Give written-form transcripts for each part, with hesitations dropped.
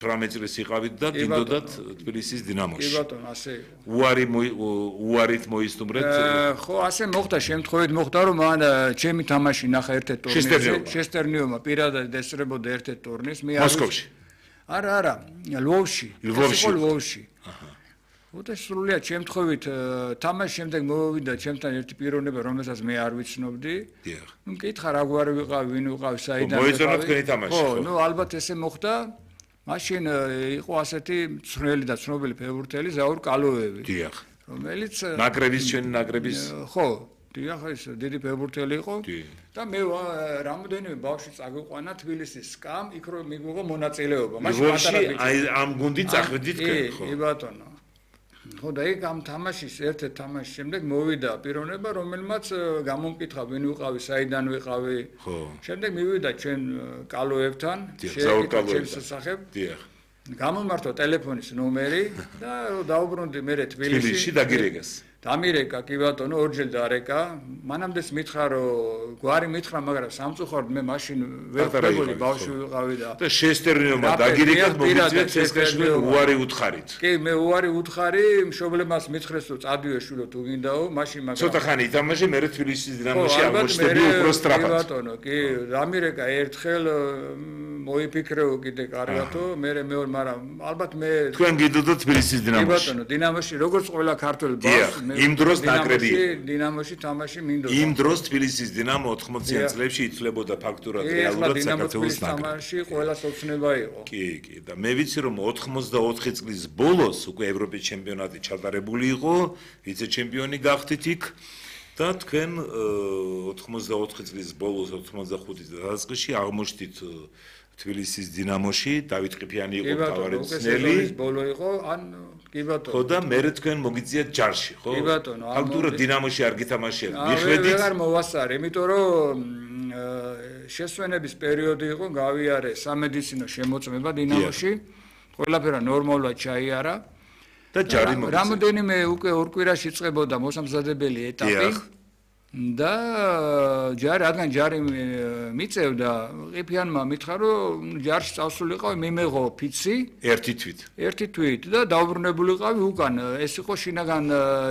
18 წლის იყავით და დინდოდათ თბილისის დინამოში. კი ბატონო, ასე იყო. უარით მოისტუმრეთ. ხო, ასე მოხდა, შემთხვევით მოხდა, რომ მან ჩემი თამაში ნახა ერთ-ერთ ტურნირზე, შესტერნიოვმა პირადად ესწრებოდა ერთ-ერთ ტურნირს, მე მოსკოვში. არა, ლვოვში. ლვოვში. აჰა. უთე სრულიად შემთხვევით თამაშის შემდეგ მოვიდა ჩემთან ერთი პიროვნება, რომელსაც მე არ ვიცნობდი. დიახ. ნუ მკითხა რა გვარი ვიყავ, ვინ ვიყავ, საიდან ვიყავ. მოეწონა თქვენი თამაში. ხო, ნუ ალბათ ესე მოხდა. მაშინ იყო ასეთი ცნობილი და ცნობილი ფეხბურთელი ზაურ კალოევი. დიახ. რომელიც ჩვენი ნაკრების ხო, დიახ, ეს დიდი ფეხბურთელი იყო. და მე რამოდენიმე ბავშვი წაგვიყვანა თბილისის სკამ, იქ რომ მიგვიღო მონაწილეობა. მაშინ ამ გუნდით წახვედით თქვენ, ხო? კი ბატონო. ხო და იქ ამ თამაშის ერთ-ერთ თამაშის შემდეგ მოვიდა პიროვნება, რომელმაც გამომკითხა ვინ ვიყავი, საიდან ვიყავი. ხო. შემდეგ მივიდა ჩვენ კალოევთან, შეეკითხა ჩემს სასახებ. დიახ. გამომართვა ტელეფონის ნომერი და დაუბრუნდი მე თბილისში დაგირეკეს. დამირეკა კი ბატონო, ორჯერ დარეკა. მანამდეც მითხრა რომ გვარი მითხრა, მაგრამ სამწუხაროდ მე მაშინ ვერ ხვდები ბავშვი ვიყავი და შესტერნიოვმა დაგირეკათ მოგიწევთ ცესკაშვილი უარი უთხარით. კი, მე უარი უთხარი, მშობლებას მითხრეს რომ წადიო შვილო თუ გინდაო, მაშინ მაგრამ ცოტა ხანი ითამაშე, მე თბილისის დინამოში აღმოჩნდები უფრო სწრაფად. კი ბატონო, კი, დამირეკა ერთხელ მოიფიქრეო კიდე კარგათო, მე მეორე, მაგრამ ალბათ მე თქვენ გიდოდოთ თბილისის დინამოში. კი ბატონო, დინამოში როგორც ყველა ქართველი ბავშვი იმ დროს ნაკრები დინამოში თამაში მინდოდა. იმ დროს თბილისის დინამო 80-იან წლებში ითვლებოდა ფაქტურად რეალურად საქართველოს ნაკრები. თამაში ყველას ოცნება იყო. კი, და მე ვიცი რომ 84 წლის ბოლოს უკვე ევროპის ჩემპიონატი ჩატარებული იყო, ვიცე-ჩემპიონი გახდით იქ და თქვენ 84 წლის ბოლოს 85 დასაწყისში აღმოჩნდით თბილისის დინამოში, დავით ყიფიანი იყო მთავარი მწვრთნელი. ბოლო იყო, ან კი ბატონო. ხო და მე თქვენ მოგიწიათ ჯარში, ხო? კი ბატონო. ფაქტურად დინამოში არ გითამაშიათ. მიხედით? აღარ მოვასწარე, იმიტომ რომ შესვენების პერიოდი იყო, გავიარე სამედიცინო შემოწმება დინამოში. ყველაფერა ნორმალურად ჩაიარა. და ჯარი მოგიწიათ. რამოდენიმე უკვე ორ კვირაში იწყებოდა მოსამზადებელი ეტაპი. და ჯარი, რადგან ჯარი მიწევდა, ყიფიანმა მითხრა, რომ ჯარში წავსულიყავი, მიმეღო ფიცი, ერთი თვით და დაუბრუნებულიყავი უკან. ეს იყო შინაგან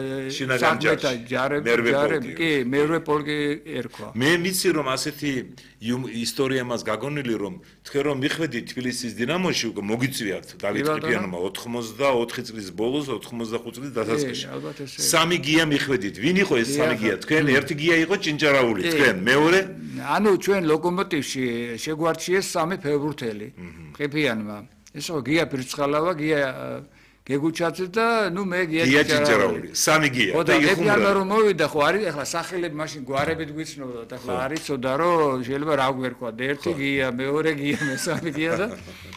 ჯარები, კი, მერვე პოლკი ერქვა. მე ვიცი რომ ასეთი ისტორია მას გაგონილი რომ თქვენ რომ მიხვედით თბილისის დინამოში უკვე მოგიწვიათ დავით ყიფიანმა 84 წლის ბოლოს 85 წლის დასაწყისში. სამი გია მიხვედით. ვინ იყო ეს სამი გია? თქვენ ერთი გია იყო ჭინჭარაული, თქვენ მეორე? ანუ ჩვენ ლოკომოტივში შეგვარჩიეს სამი ფეხბურთელი ყიფიანმა. ეს იყო გია პირცხალავა, გია გეგუჩაძე და ნუ მე გია ჭინჭარაული. სამი გია. და ყიფიანმა რომ მოვიდა, ხო არის ახლა სახელები მაშინ გვარებით გვიცნობდა და ახლა არიცოდა რომ შეიძლება რა გვერქვა, ერთი გია, მეორე გია, მესამე გია და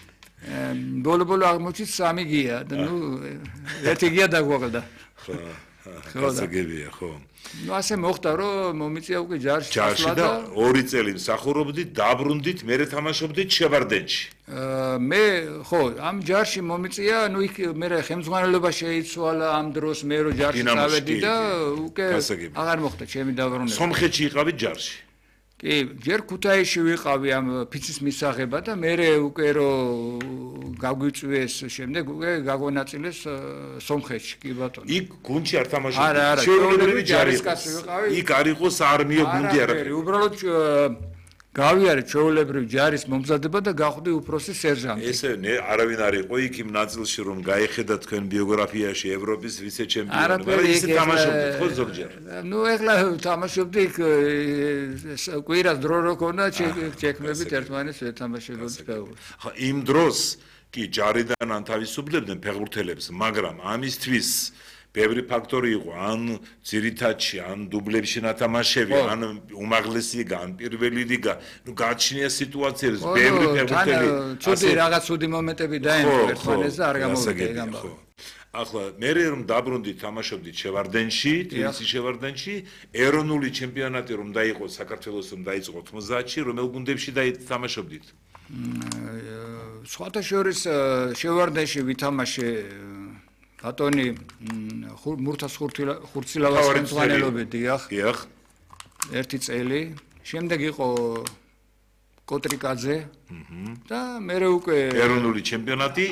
ბოლო აღმოჩნდა სამი გია და ნუ ერთი გია დაგვაკლდა. ხო. გასაგებია, ხო. ნუ ასე მოხდა რომ მომიწია უკვე ჯარში და 2 წელი მსახურობდით, დაბრუნდით, მერე თამაშობდით შევარდენში. მე ხო, ამ ჯარში მომიწია, ნუ იქ მერე ხელმძღვანელობა შეიცვალა ამ დროს მე რო ჯარში წავედი და უკვე აღარ მოხდა ჩემი დაბრუნება. სომხეთში იყავით ჯარში. კი, ჯერ ქუთაისში ვიყავი ამ ფიცის მისაღება და მერე უკვე რო გაგვიწვიეს შემდეგ უკვე გაგვანაწილეს სომხეთში, კი ბატონო. იქ გუნდში არ თამაშობდი. არა, ჩვეულებრივი ჯარისკაცი ვიყავი. იქ არ იყო საარმიო გუნდი არაფერი. უბრალოდ გავიარე ჩვეულებრივ ჯარის მომზადება და გავხდი უფროსი სერჟანტი. ესე არავინ არ იყო იქ იმ ნაწილში რომ გაიხედა თქვენ ბიოგრაფიაში ევროპის ვიცე-ჩემპიონი, მაგრამ ისე თამაშობდით ხო ზოგჯერ? ნუ ეხლა თამაშობდი იქ კვირას დრო რო ქონა ჩექმებით ერთმანეთს ვეთამაშებოდი ფეხბურთს. ხო, იმ დროს კი ჯარიდან ან თავისუფლებდნენ ფეხბურთელებს, მაგრამ ამისთვის ბევრი ფაქტორი იყო, ან ძირითადში, ან დუბლებში ნათამაშები, ან უმაღლესი ლიგა, ან პირველი ლიგა, ნუ გაჩნია სიტუაციებს, ბევრი ფეხბურთელი. ცუდი რაღაც ცუდი მომენტები დაემთხვა ერთმანეთს და არ გამოვიდა ეგ ამბავი. ახლა მე რომ დაბრუნდით, თამაშობდით შევარდენში, თბილისის შევარდენში, ეროვნული ჩემპიონატი რომ დაიყო საქართველოს რომ დაიწყო 90-ში, რომელ გუნდებში თამაშობდით? სხვათა შორის შევარდენში ვითამაშე ბატონი მურთას ხურცილავას ხელმძღვანელობით, დიახ. 1 წელი. შემდეგ იყო კოტრიკაძე და მე უკვე ეროვნული ჩემპიონატი